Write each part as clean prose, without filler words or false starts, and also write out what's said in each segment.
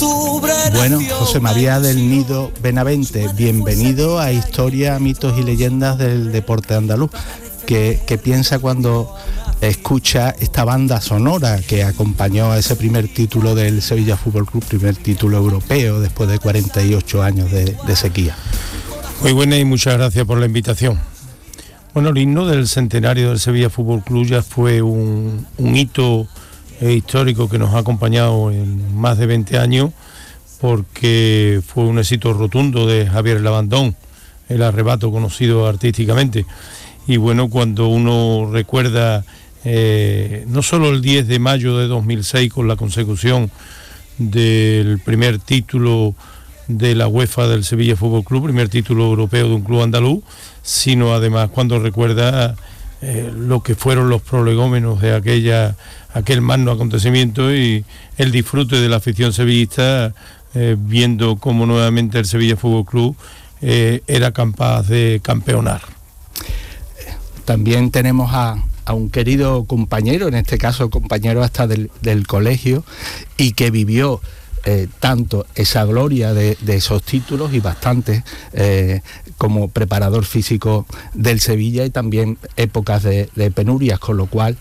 Bueno, José María del Nido Benavente, bienvenido a Historia, Mitos y Leyendas del Deporte Andaluz. ¿Qué piensa cuando escucha esta banda sonora que acompañó a ese primer título del Sevilla Fútbol Club, primer título europeo después de 48 años de sequía? Muy buena y muchas gracias por la invitación. Bueno, el himno del centenario del Sevilla Fútbol Club ya fue un hito histórico que nos ha acompañado en más de 20 años, porque fue un éxito rotundo de Javier Labandón, el arrebato conocido artísticamente. Y bueno, cuando uno recuerda no solo el 10 de mayo de 2006 con la consecución del primer título de la UEFA del Sevilla Fútbol Club, primer título europeo de un club andaluz, sino además cuando recuerda lo que fueron los prolegómenos de aquel magno acontecimiento y el disfrute de la afición sevillista viendo cómo nuevamente el Sevilla Fútbol Club era capaz de campeonar. También tenemos a un querido compañero, en este caso compañero hasta del colegio, y que vivió tanto esa gloria de esos títulos y bastantes como preparador físico del Sevilla, y también épocas de penurias, con lo cual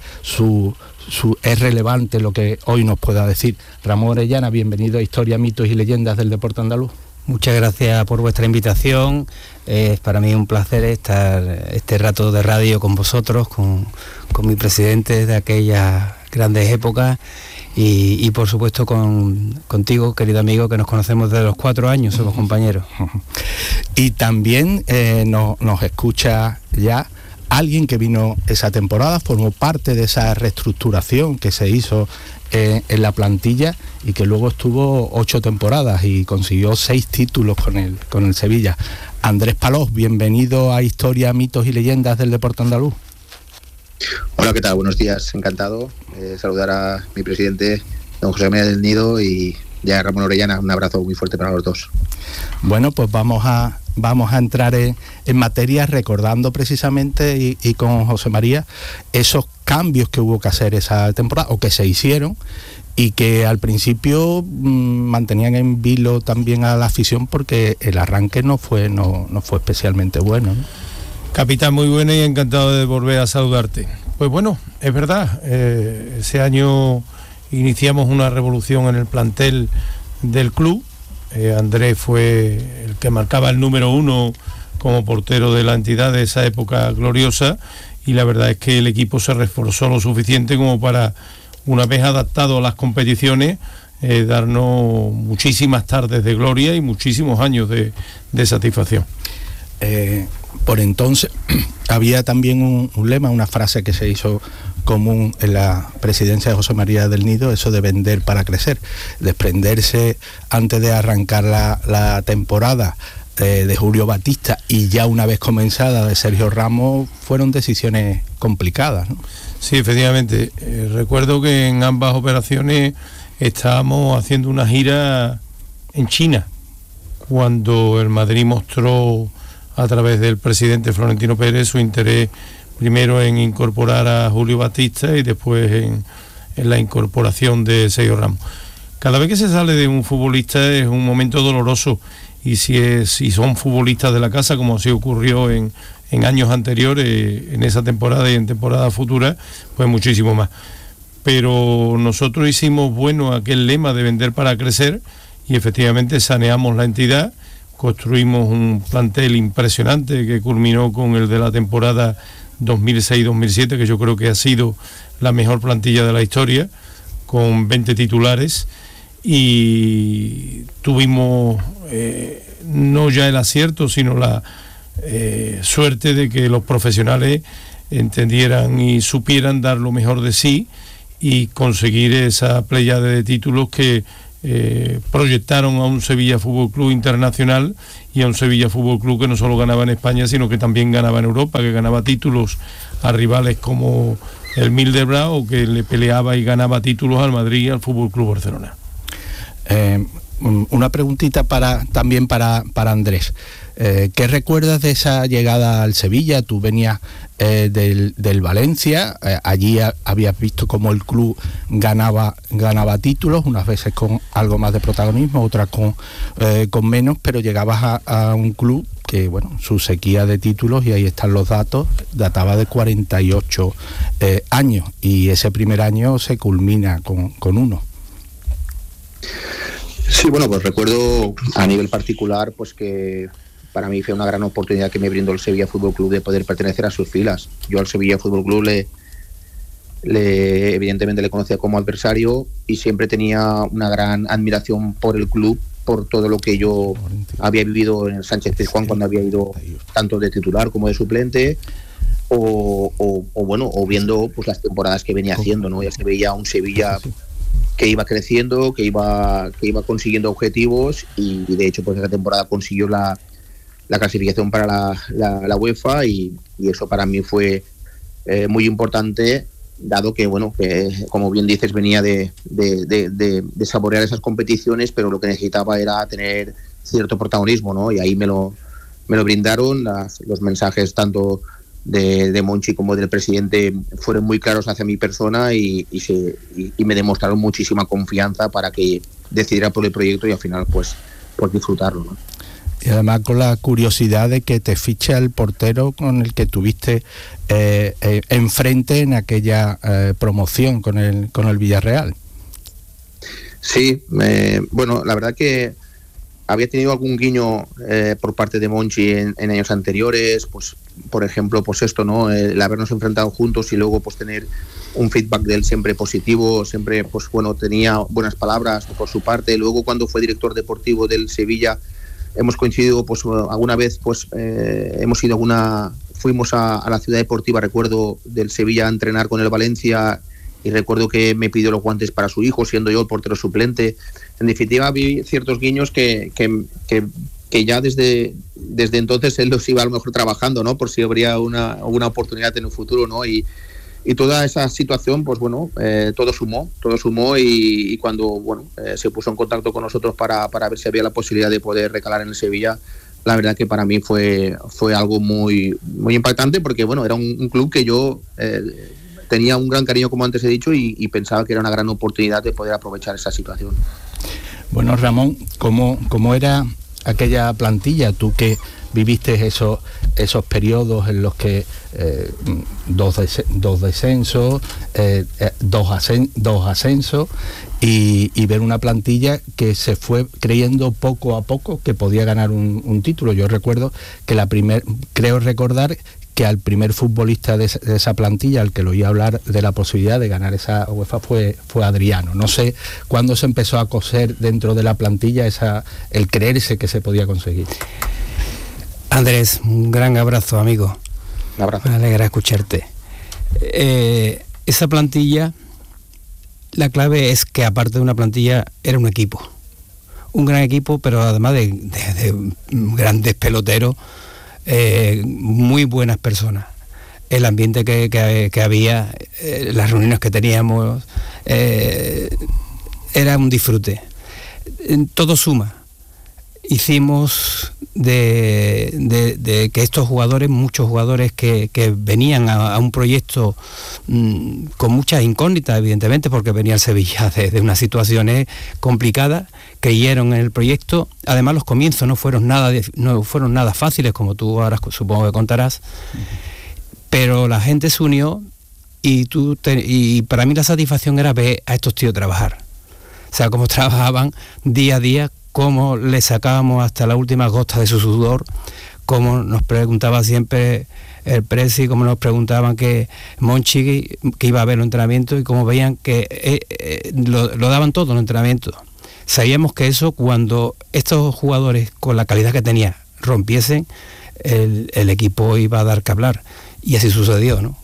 es relevante lo que hoy nos pueda decir. Ramón Orellana, bienvenido a Historia, Mitos y Leyendas del Deporte Andaluz. Muchas gracias por vuestra invitación. Es para mí un placer estar este rato de radio con vosotros, con mi presidente de aquellas grandes épocas y por supuesto contigo, querido amigo, que nos conocemos desde los 4 años, somos compañeros. Y también nos escucha ya alguien que vino esa temporada, formó parte de esa reestructuración que se hizo en la plantilla y que luego estuvo 8 temporadas y consiguió 6 títulos con el Sevilla. Andrés Palós, bienvenido a Historia, Mitos y Leyendas del Deporte Andaluz. Hola, ¿qué tal? Buenos días, encantado. Saludar a mi presidente, don José María del Nido, y ya Ramón Orellana. Un abrazo muy fuerte para los dos. Bueno, pues vamos a entrar en materia recordando precisamente y con José María esos cambios que hubo que hacer esa temporada, o que se hicieron, y que al principio mantenían en vilo también a la afición, porque el arranque no fue especialmente bueno, ¿no? Capitán, muy buena y encantado de volver a saludarte. Pues bueno, es verdad, ese año iniciamos una revolución en el plantel del club. Andrés fue el que marcaba el número 1 como portero de la entidad de esa época gloriosa, y la verdad es que el equipo se reforzó lo suficiente como para, una vez adaptado a las competiciones, darnos muchísimas tardes de gloria y muchísimos años de satisfacción. Por entonces había también un lema, una frase que se hizo común en la presidencia de José María del Nido, eso de vender para crecer, desprenderse antes de arrancar la temporada de Julio Batista, y ya una vez comenzada de Sergio Ramos, fueron decisiones complicadas, ¿no? Sí, efectivamente. Recuerdo que en ambas operaciones estábamos haciendo una gira en China, cuando el Madrid mostró a través del presidente Florentino Pérez su interés primero en incorporar a Julio Batista y después en la incorporación de Sergio Ramos. Cada vez que se sale de un futbolista es un momento doloroso, y si son futbolistas de la casa, como así ocurrió en años anteriores, en esa temporada y en temporada futura, pues muchísimo más. Pero nosotros hicimos bueno aquel lema de vender para crecer, y efectivamente saneamos la entidad, construimos un plantel impresionante que culminó con el de la temporada 2006-2007, que yo creo que ha sido la mejor plantilla de la historia, con 20 titulares, y tuvimos no ya el acierto, sino la suerte de que los profesionales entendieran y supieran dar lo mejor de sí y conseguir esa pléyade de títulos que proyectaron a un Sevilla Fútbol Club internacional, y a un Sevilla Fútbol Club que no solo ganaba en España, sino que también ganaba en Europa, que ganaba títulos a rivales como el Middlesbrough, o que le peleaba y ganaba títulos al Madrid y al Fútbol Club Barcelona. Una preguntita también para Andrés. ¿Qué recuerdas de esa llegada al Sevilla? Tú venías del Valencia, allí habías visto cómo el club ganaba títulos, unas veces con algo más de protagonismo, otras con menos, pero llegabas a un club que, bueno, su sequía de títulos, y ahí están los datos, databa de 48 años, y ese primer año se culmina con uno. Sí, bueno, pues recuerdo a nivel particular, pues que para mí fue una gran oportunidad que me brindó el Sevilla Fútbol Club de poder pertenecer a sus filas. Yo al Sevilla Fútbol Club evidentemente le conocía como adversario, y siempre tenía una gran admiración por el club, por todo lo que yo había vivido en el Sánchez Pizjuán cuando había ido tanto de titular como de suplente, o viendo pues las temporadas que venía haciendo, ¿no? Ya se veía un Sevilla que iba creciendo, que iba consiguiendo objetivos, y de hecho pues esa temporada consiguió la clasificación para la UEFA, y eso para mí fue muy importante, dado que, bueno, que como bien dices, venía de saborear esas competiciones, pero lo que necesitaba era tener cierto protagonismo, ¿no? Y ahí me lo brindaron. Los mensajes tanto de Monchi como del presidente fueron muy claros hacia mi persona, y me demostraron muchísima confianza para que decidiera por el proyecto y al final pues disfrutarlo, ¿no? Y además con la curiosidad de que te ficha el portero con el que tuviste enfrente en aquella promoción con el Villarreal. Sí, bueno, la verdad que había tenido algún guiño por parte de Monchi en años anteriores, pues por ejemplo, pues esto, ¿no? El habernos enfrentado juntos y luego pues tener un feedback de él siempre positivo, siempre pues bueno, tenía buenas palabras por su parte. Luego cuando fue director deportivo del Sevilla hemos coincidido pues alguna vez, pues fuimos a la ciudad deportiva, recuerdo, del Sevilla a entrenar con el Valencia, y recuerdo que me pidió los guantes para su hijo, siendo yo el portero suplente. En definitiva, vi ciertos guiños que ya desde entonces él los iba a lo mejor trabajando, ¿no? Por si habría una oportunidad en el futuro, ¿no? Y toda esa situación, pues bueno, todo sumó, y cuando, bueno, se puso en contacto con nosotros para ver si había la posibilidad de poder recalar en el Sevilla, la verdad que para mí fue algo muy, muy impactante, porque bueno, era un club que yo tenía un gran cariño, como antes he dicho, y pensaba que era una gran oportunidad de poder aprovechar esa situación. Bueno, Ramón, ¿cómo era aquella plantilla? Tú que viviste esos periodos en los que dos descensos, dos ascensos, y ver una plantilla que se fue creyendo poco a poco que podía ganar un título. Yo recuerdo que creo recordar que al primer futbolista de esa plantilla al que lo oí hablar de la posibilidad de ganar esa UEFA fue Adriano. No sé cuándo se empezó a coser dentro de la plantilla el creerse que se podía conseguir. Andrés, un gran abrazo, amigo. Un abrazo. Me alegra escucharte. Esa plantilla, la clave es que aparte de una plantilla, era un equipo. Un gran equipo, pero además de grandes peloteros, muy buenas personas. El ambiente que había, las reuniones que teníamos, era un disfrute. Todo suma. Hicimos de que estos jugadores, muchos jugadores que venían a un proyecto con muchas incógnitas, evidentemente, porque venía el Sevilla de unas situaciones complicadas, creyeron en el proyecto. Además, los comienzos no fueron nada fáciles, como tú ahora supongo que contarás, pero la gente se unió, y para mí la satisfacción era ver a estos tíos trabajar. O sea, cómo trabajaban día a día, cómo le sacábamos hasta la última gota de su sudor, cómo nos preguntaba siempre el Presi, cómo nos preguntaban que Monchi, que iba a ver los entrenamientos, y cómo veían que lo daban todo en los entrenamientos. Sabíamos que eso, cuando estos jugadores con la calidad que tenía rompiesen, el equipo iba a dar que hablar, y así sucedió, ¿no?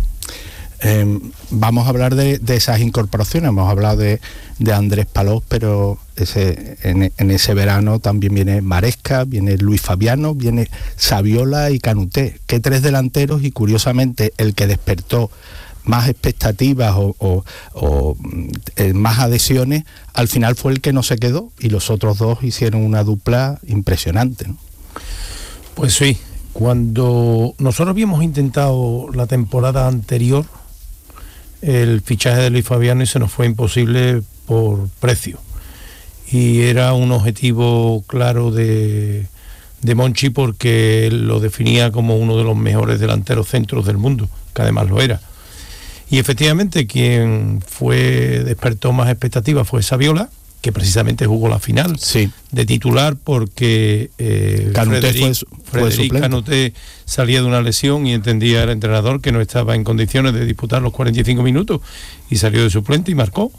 Vamos a hablar de esas incorporaciones. Hemos hablado de Andrés Palós, pero en ese verano también viene Maresca, viene Luis Fabiano, viene Saviola y Canuté, que tres delanteros, y curiosamente el que despertó más expectativas o más adhesiones, al final fue el que no se quedó, y los otros dos hicieron una dupla impresionante, ¿no? Pues sí, cuando nosotros habíamos intentado la temporada anterior el fichaje de Luis Fabiano y se nos fue imposible por precio. Y era un objetivo claro de Monchi, porque él lo definía como uno de los mejores delanteros centros del mundo, que además lo era. Y efectivamente quien despertó más expectativas fue Saviola, que precisamente jugó la final de titular, porque Frédéric Canuté salía de una lesión y entendía el entrenador que no estaba en condiciones de disputar los 45 minutos y salió de suplente y marcó.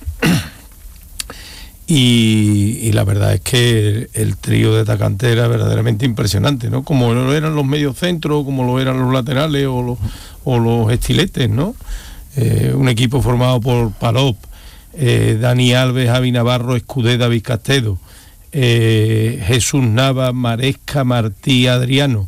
Y la verdad es que el trío de atacantes era verdaderamente impresionante, ¿no? Como lo eran los mediocentros, como lo eran los laterales o los estiletes, ¿no? Un equipo formado por Palop, Dani Alves, Javi Navarro, Escudé, David Castedo, Jesús Nava, Maresca, Martí, Adriano,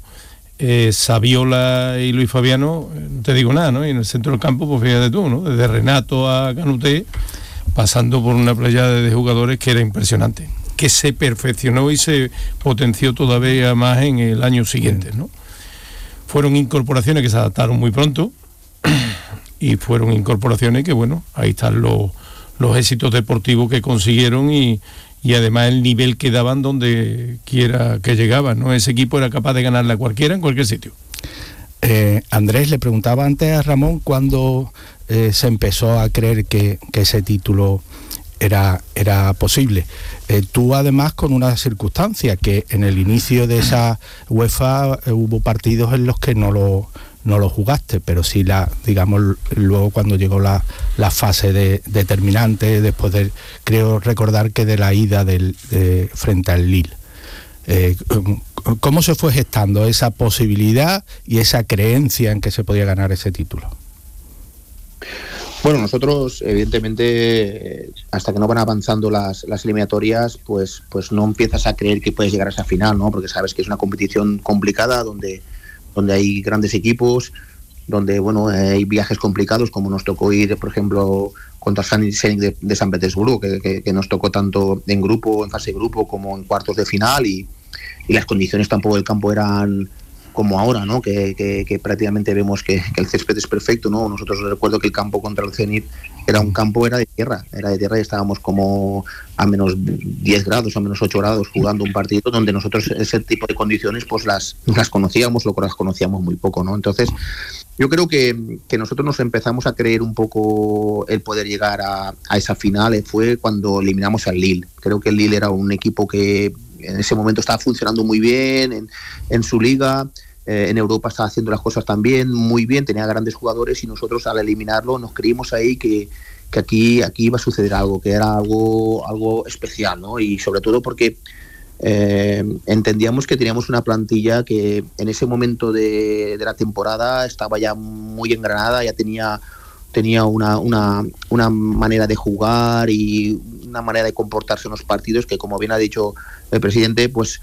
Saviola y Luis Fabiano, no te digo nada, ¿no? Y en el centro del campo, pues fíjate tú, ¿no? Desde Renato a Canuté, pasando por una playa de jugadores que era impresionante, que se perfeccionó y se potenció todavía más en el año siguiente, ¿no? Fueron incorporaciones que se adaptaron muy pronto y fueron incorporaciones que, bueno, ahí están los éxitos deportivos que consiguieron y además el nivel que daban donde quiera que llegaban, ¿no? Ese equipo era capaz de ganarle a cualquiera en cualquier sitio. Andrés, le preguntaba antes a Ramón cuando se empezó a creer que ese título era posible. Tú además con una circunstancia, que en el inicio de esa UEFA hubo partidos en los que no lo jugaste, pero sí digamos luego cuando llegó la fase determinante, después de, creo recordar que de la ida frente al Lille. ¿Cómo se fue gestando esa posibilidad y esa creencia en que se podía ganar ese título? Bueno, nosotros evidentemente hasta que no van avanzando las eliminatorias, pues no empiezas a creer que puedes llegar a esa final, ¿no? Porque sabes que es una competición complicada donde hay grandes equipos, donde bueno hay viajes complicados, como nos tocó ir, por ejemplo, contra Zenit de San Petersburgo, que nos tocó tanto en fase de grupo, como en cuartos de final, y las condiciones tampoco del campo eran como ahora, ¿no? Que prácticamente vemos que el césped es perfecto, ¿no? Nosotros recuerdo que el campo contra el Zenit era de tierra y estábamos como a menos 10 grados, a menos 8 grados jugando un partido donde nosotros ese tipo de condiciones pues las conocíamos, lo que las conocíamos muy poco, ¿no? Entonces yo creo que nosotros nos empezamos a creer un poco el poder llegar a esa final, fue cuando eliminamos al Lille. Creo que el Lille era un equipo que en ese momento estaba funcionando muy bien en su liga, en Europa estaba haciendo las cosas también muy bien, tenía grandes jugadores, y nosotros al eliminarlo nos creímos ahí que aquí iba a suceder algo, que era algo especial, ¿no? Y sobre todo porque entendíamos que teníamos una plantilla que en ese momento de la temporada estaba ya muy engranada, ya tenía una manera de jugar y una manera de comportarse en los partidos que, como bien ha dicho el presidente, pues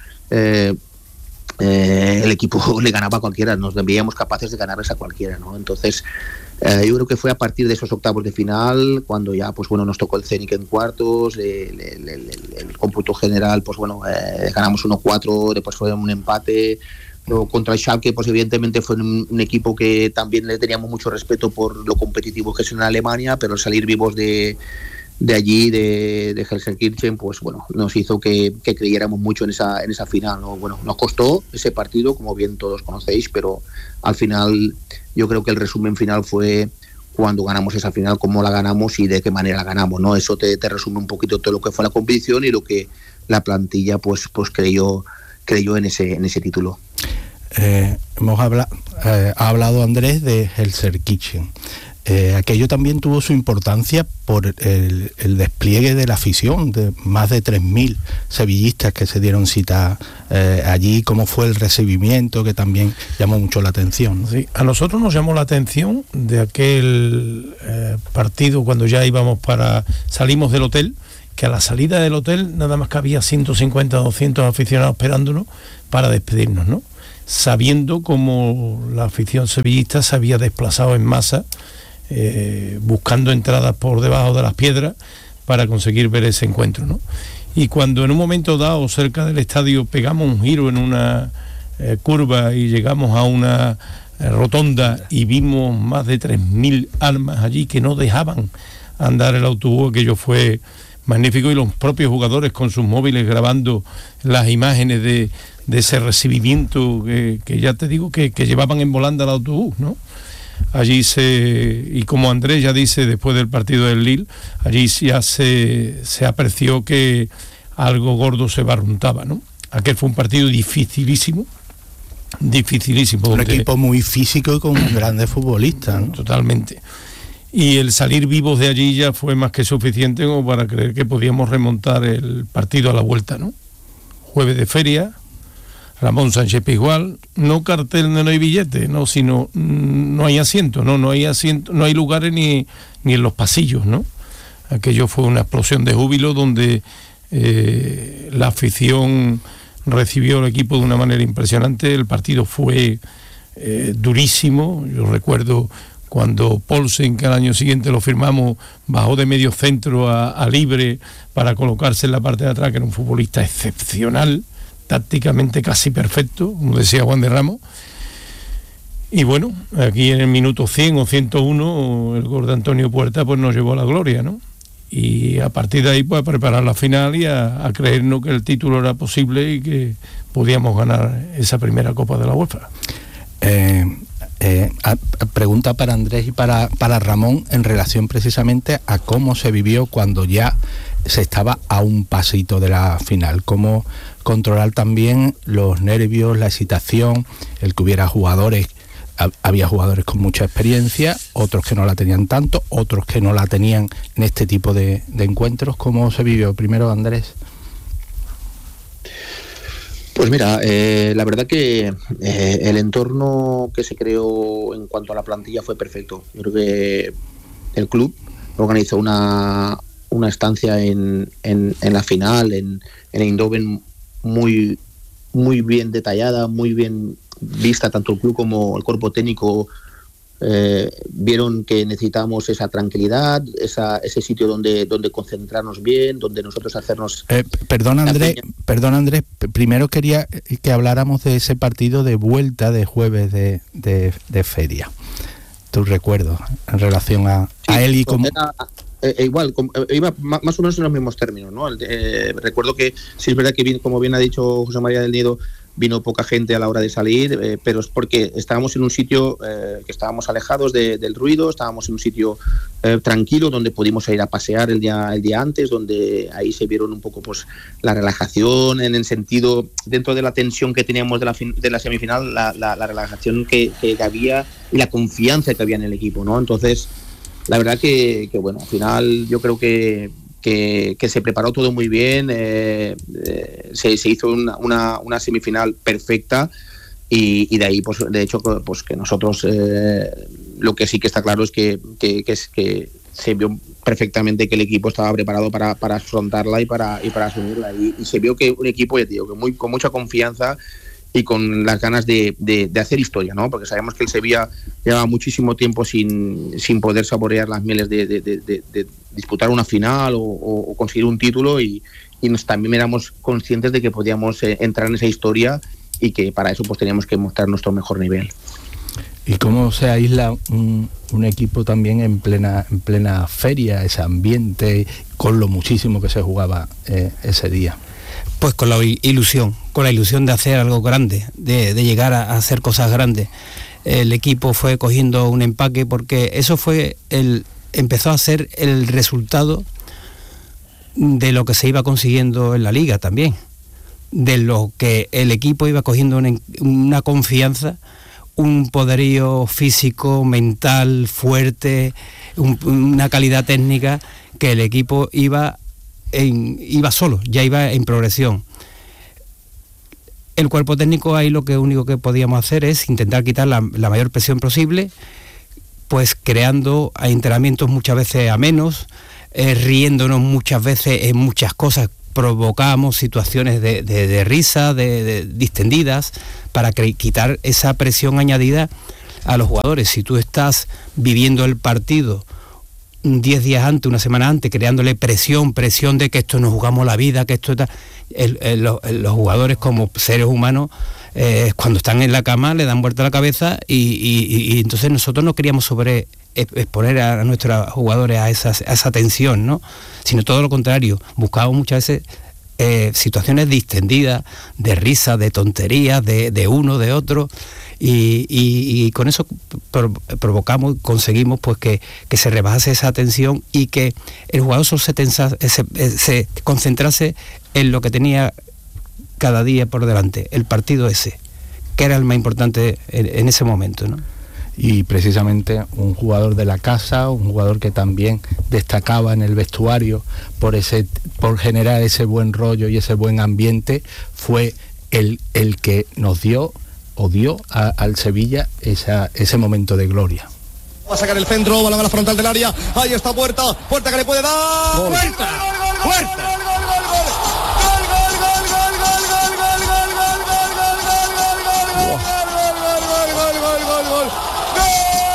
el equipo le ganaba a cualquiera, nos veíamos capaces de ganarles a cualquiera, ¿no? Entonces yo creo que fue a partir de esos octavos de final cuando ya pues bueno nos tocó el Zenit en cuartos, el cómputo general pues bueno ganamos 1-4, después fue un empate. Pero contra el Schalke, pues evidentemente fue un equipo que también le teníamos mucho respeto por lo competitivo que es en Alemania, pero salir vivos de allí, de Gelsenkirchen, pues bueno, nos hizo que creyéramos mucho en esa final, ¿no? Bueno, nos costó ese partido, como bien todos conocéis, pero al final yo creo que el resumen final fue cuando ganamos esa final, cómo la ganamos y de qué manera la ganamos, ¿no? Eso te resume un poquito todo lo que fue la competición y lo que la plantilla pues creyó en ese título. Ha hablado Andrés de Gelsenkirchen. Aquello también tuvo su importancia por el despliegue de la afición, de más de 3.000 sevillistas que se dieron cita allí. ¿Cómo fue el recibimiento, que también llamó mucho la atención, ¿no? Sí, a nosotros nos llamó la atención de aquel partido cuando ya salimos del hotel, que a la salida del hotel nada más que había 150 o 200 aficionados esperándonos para despedirnos, ¿no? Sabiendo cómo la afición sevillista se había desplazado en masa, buscando entradas por debajo de las piedras para conseguir ver ese encuentro, ¿no? Y cuando en un momento dado cerca del estadio pegamos un giro en una curva y llegamos a una rotonda y vimos más de 3.000 almas allí que no dejaban andar el autobús. Aquello fue magnífico, y los propios jugadores con sus móviles grabando las imágenes de ese recibimiento que ya te digo que llevaban en volanda al autobús, ¿no? Allí y como Andrés ya dice después del partido del Lille, allí ya se apreció que algo gordo se barruntaba, ¿no? Aquel fue un partido dificilísimo. Un equipo muy físico y con grandes futbolistas, ¿no? Totalmente. Y el salir vivos de allí ya fue más que suficiente como para creer que podíamos remontar el partido a la vuelta, ¿no? Jueves de feria, Ramón Sánchez Pizjuán, no cartel, no hay billete, no, sino no hay asiento, no hay asiento, no hay lugares ni en los pasillos, ¿no? Aquello fue una explosión de júbilo donde la afición recibió al equipo de una manera impresionante. El partido fue durísimo. Yo recuerdo cuando Poulsen, que al año siguiente lo firmamos, bajó de medio centro a libre para colocarse en la parte de atrás, que era un futbolista excepcional, tácticamente casi perfecto, como decía Juan de Ramos. Y bueno, aquí en el minuto 100 o 101 el gol de Antonio Puerta pues nos llevó a la gloria, ¿no? Y a partir de ahí pues a preparar la final y a creernos que el título era posible y que podíamos ganar esa primera Copa de la UEFA. Pregunta para Andrés y para Ramón en relación precisamente a cómo se vivió cuando ya se estaba a un pasito de la final, cómo controlar también los nervios, la excitación, el que hubiera jugadores. Había jugadores con mucha experiencia, otros que no la tenían tanto, otros que no la tenían en este tipo de encuentros. ¿Cómo se vivió? Primero, Andrés. Pues mira, la verdad que el entorno que se creó en cuanto a la plantilla fue perfecto. Yo creo que el club organizó una estancia en la final, en Eindhoven, muy bien detallada, muy bien vista. Tanto el club como el cuerpo técnico vieron que necesitábamos esa tranquilidad, ese sitio donde concentrarnos bien, donde nosotros hacernos... Perdón Andrés, primero quería que habláramos de ese partido de vuelta de jueves de feria. Tus recuerdos en relación a él y cómo... Igual, iba más o menos en los mismos términos, ¿no? Recuerdo que sí es verdad que, como bien ha dicho José María del Nido, vino poca gente a la hora de salir, pero es porque estábamos en un sitio que estábamos alejados del ruido, estábamos en un sitio tranquilo donde pudimos ir a pasear el día antes, donde ahí se vieron un poco pues la relajación, en el sentido, dentro de la tensión que teníamos de la semifinal, la relajación que había y la confianza que había en el equipo, ¿no? Entonces, la verdad que bueno, al final yo creo que se preparó todo muy bien, se hizo una semifinal perfecta y de ahí, pues de hecho, pues que nosotros lo que sí que está claro es que se vio perfectamente que el equipo estaba preparado para afrontarla y para asumirla, y se vio que un equipo, ya te digo, que con mucha confianza y con las ganas de hacer historia, ¿no? Porque sabemos que el Sevilla lleva muchísimo tiempo sin poder saborear las mieles de disputar una final o conseguir un título, y también éramos conscientes de que podíamos entrar en esa historia y que para eso pues teníamos que mostrar nuestro mejor nivel. ¿Y cómo se aísla un equipo también en plena feria, ese ambiente, con lo muchísimo que se jugaba ese día? Pues con la ilusión de hacer algo grande, de llegar a hacer cosas grandes. El equipo fue cogiendo un empaque porque eso fue empezó a ser el resultado de lo que se iba consiguiendo en la liga también, de lo que el equipo iba cogiendo una confianza, un poderío físico, mental, fuerte, una calidad técnica, que el equipo iba solo, ya iba en progresión. El cuerpo técnico, ahí lo único que podíamos hacer es intentar quitar la mayor presión posible, pues creando entrenamientos muchas veces amenos, riéndonos muchas veces en muchas cosas, provocábamos situaciones de risa, de distendidas, para quitar esa presión añadida a los jugadores. Si tú estás viviendo el partido 10 días antes, una semana antes, creándole presión de que esto nos jugamos la vida, que esto está... los jugadores como seres humanos cuando están en la cama le dan vuelta a la cabeza y entonces nosotros no queríamos exponer a nuestros jugadores a esa tensión, ¿no? Sino todo lo contrario, buscábamos muchas veces situaciones distendidas, de risa, de tonterías, de uno, de otro, y con eso provocamos, conseguimos pues que se rebajase esa tensión y que el jugador solo se concentrase en lo que tenía cada día por delante, el partido ese, que era el más importante en ese momento, ¿no? Y precisamente un jugador de la casa, un jugador que también destacaba en el vestuario por generar ese buen rollo y ese buen ambiente, fue el que nos dio al Sevilla ese momento de gloria. Va a sacar el centro, balón a la frontal del área, ahí está Puerta que le puede dar. ¡Puerta!